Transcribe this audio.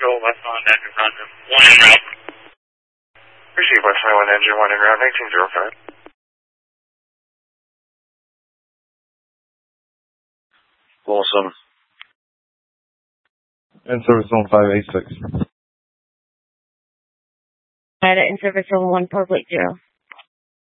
Control, West Island Engine, Roger. 1 en route. Receive West Island Engine, 1 en route, 1905. Awesome. In service zone 586. In service zone 1480.